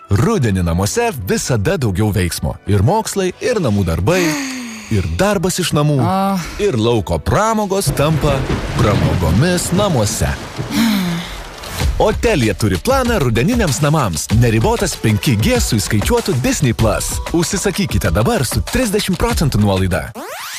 Rudenį namuose visada daugiau veiksmo. Ir mokslai, ir namų darbai, ir darbas iš namų, ir lauko pramogos tampa pramogomis namuose. O Telia turi planą rudeniniams namams. Neribotas 5G su įskaičiuotu Disney+. Užsisakykite dabar su 30% nuolaida.